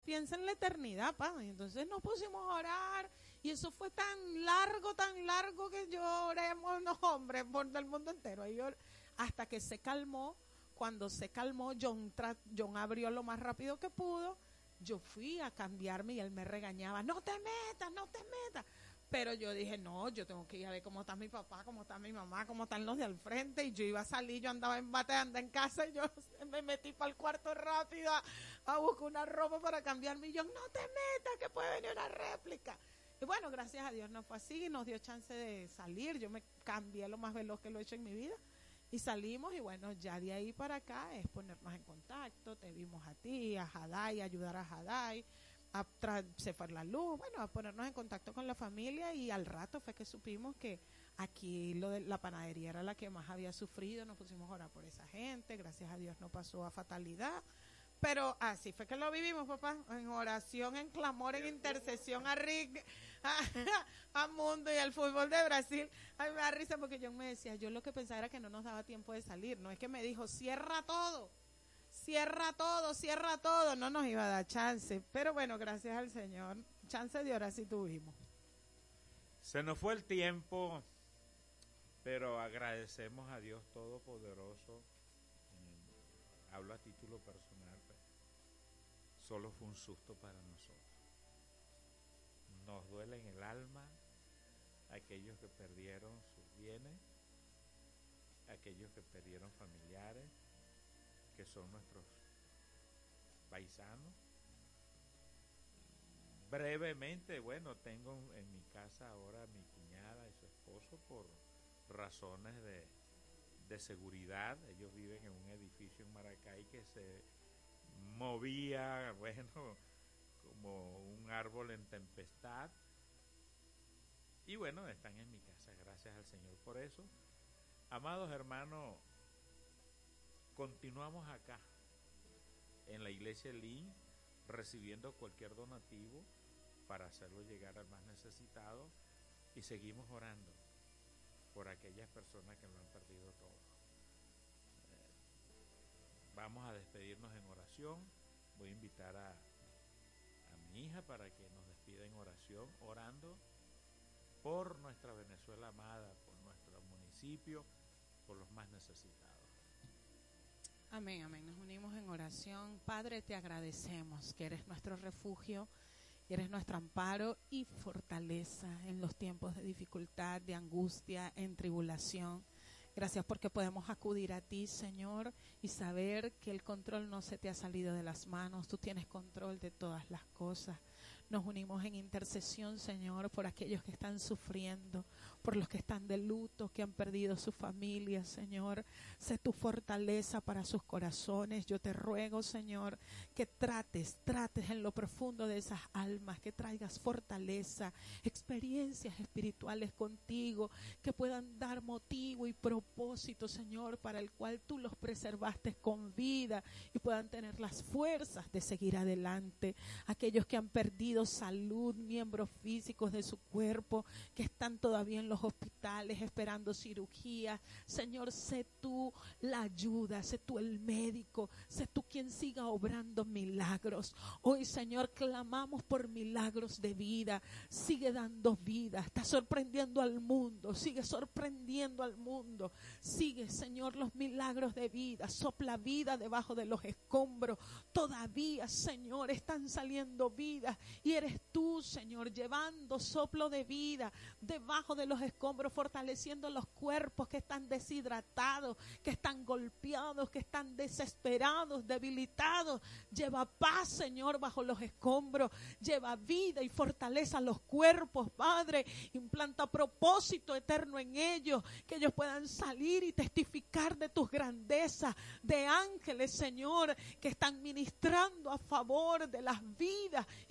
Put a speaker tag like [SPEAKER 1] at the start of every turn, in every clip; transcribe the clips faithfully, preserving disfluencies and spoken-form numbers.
[SPEAKER 1] piensa en la eternidad, pa. Y entonces nos pusimos a orar y eso fue tan largo, tan largo que lloremos, no, hombre, por el mundo entero. Ahí yo, hasta que se calmó. Cuando se calmó, John, tra- John abrió lo más rápido que pudo. Yo fui a cambiarme y él me regañaba, no te metas, no te metas. Pero yo dije, no, yo tengo que ir a ver cómo está mi papá, cómo está mi mamá, cómo están los de al frente. Y yo iba a salir, yo andaba en bate, andaba en casa y yo me metí para el cuarto rápido a, a buscar una ropa para cambiarme. Y yo, no te metas, que puede venir una réplica. Y bueno, gracias a Dios no fue así y nos dio chance de salir. Yo me cambié lo más veloz que lo he hecho en mi vida. Y salimos y bueno, ya de ahí para acá es ponernos en contacto. Te vimos a ti, a Hadai, ayudar a Hadai, a tra- se fue la luz, bueno, a ponernos en contacto con la familia y al rato fue que supimos que aquí lo de la panadería era la que más había sufrido. Nos pusimos a orar por esa gente, gracias a Dios no pasó a fatalidad. Pero así fue que lo vivimos, papá, en oración, en clamor, en intercesión a Rick, a, a Mundo y al fútbol de Brasil. A mí me da risa porque John me decía, yo lo que pensaba era que no nos daba tiempo de salir, no es que me dijo, cierra todo, cierra todo, cierra todo, no nos iba a dar chance. Pero bueno, gracias al Señor, chance de orar sí tuvimos.
[SPEAKER 2] Se nos fue el tiempo, pero agradecemos a Dios Todopoderoso. Hablo a título personal, pues, solo fue un susto para nosotros. Nos duele en el alma aquellos que perdieron sus bienes, aquellos que perdieron familiares, que son nuestros paisanos. Brevemente, bueno, tengo en mi casa ahora a mi cuñada y su esposo por razones de de seguridad. Ellos viven en un edificio en Maracay que se movía, bueno, como un árbol en tempestad. Y bueno, están en mi casa, gracias al Señor por eso. Amados hermanos, continuamos acá en la iglesia Lin recibiendo cualquier donativo para hacerlo llegar al más necesitado y seguimos orando por aquellas personas que lo han perdido todo. Eh, vamos a despedirnos en oración. Voy a invitar a, a mi hija para que nos despida en oración, orando por nuestra Venezuela amada, por nuestro municipio, por los más necesitados.
[SPEAKER 1] Amén, amén. Nos unimos en oración. Padre, te agradecemos que eres nuestro refugio, eres nuestro amparo y fortaleza en los tiempos de dificultad, de angustia, en tribulación. Gracias porque podemos acudir a ti, Señor, y saber que el control no se te ha salido de las manos. Tú tienes control de todas las cosas. Nos unimos en intercesión, Señor, por aquellos que están sufriendo, por los que están de luto, que han perdido su familia, Señor. Sé tu fortaleza para sus corazones. Yo te ruego, Señor, que trates, trates en lo profundo de esas almas, que traigas fortaleza, experiencias espirituales contigo, que puedan dar motivo y propósito, Señor, para el cual tú los preservaste con vida y puedan tener las fuerzas de seguir adelante. Aquellos que han perdido salud, miembros físicos de su cuerpo, que están todavía en los hospitales esperando cirugía. Señor, sé tú la ayuda, sé tú el médico, sé tú quien siga obrando milagros. Hoy, Señor, clamamos por milagros de vida. Sigue dando vida, está sorprendiendo al mundo, sigue sorprendiendo al mundo. Sigue, Señor, los milagros de vida. Sopla vida debajo de los escombros. Todavía, Señor, están saliendo vidas y eres tú, Señor, llevando soplo de vida debajo de los escombros, fortaleciendo los cuerpos que están deshidratados, que están golpeados, que están desesperados, debilitados. Lleva paz, Señor, bajo los escombros. Lleva vida y fortaleza los cuerpos, Padre. Implanta propósito eterno en ellos, que ellos puedan salir y testificar de tus grandezas, de ángeles, Señor, que están ministrando a favor de las vidas y que puedan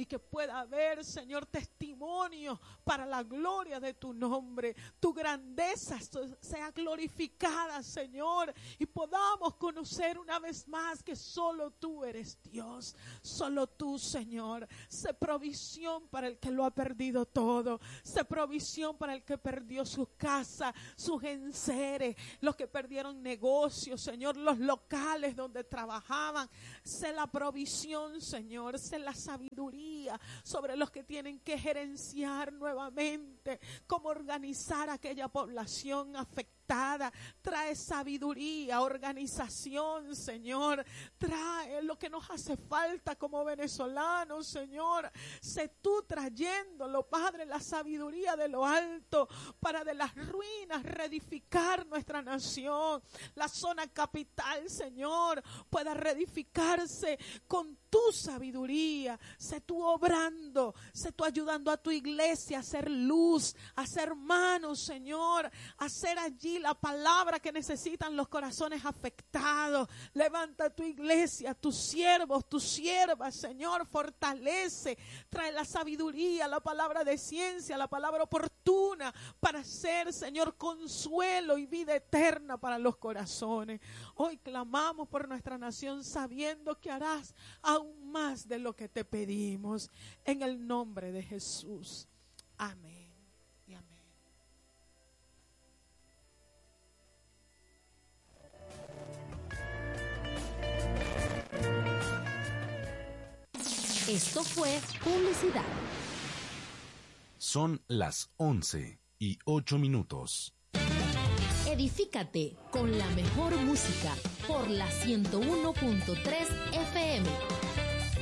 [SPEAKER 1] pueda haber, Señor, testimonio para la gloria de tu nombre. Tu grandeza sea glorificada, Señor, y podamos conocer una vez más que solo tú eres Dios. Solo tú, Señor. Sé provisión para el que lo ha perdido todo. Sé provisión para el que perdió su casa, sus enseres, los que perdieron negocios, Señor, los locales donde trabajaban. Sé la provisión, Señor. Sé la sabiduría sobre los que tienen que gerenciar nuevamente cómo organizar aquella población afectada. Trae sabiduría, organización, Señor. Trae lo que nos hace falta como venezolanos, Señor. Sé tú trayéndolo, Padre, la sabiduría de lo alto para de las ruinas reedificar nuestra nación. La zona capital, Señor, pueda reedificarse con tu sabiduría. Sé tú obrando, sé tú ayudando a tu iglesia a hacer luz, a hacer manos, Señor, a hacer allí la palabra que necesitan los corazones afectados. Levanta tu iglesia, tus siervos, tus siervas, Señor, fortalece, trae la sabiduría, la palabra de ciencia, la palabra oportuna para ser, Señor, consuelo y vida eterna para los corazones. Hoy clamamos por nuestra nación sabiendo que harás aún más de lo que te pedimos. En el nombre de Jesús. Amén y amén.
[SPEAKER 3] Esto fue publicidad.
[SPEAKER 4] Son las once y ocho minutos.
[SPEAKER 3] Edifícate con la mejor música por la ciento uno punto tres F M.